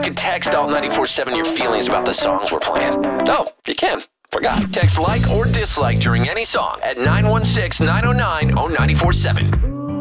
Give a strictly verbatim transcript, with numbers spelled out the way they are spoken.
can text Alt ninety-four seven your feelings about the songs we're playing. Oh, you can. Forgot. Text like or dislike during any song at nine one six, nine oh nine, oh nine four seven.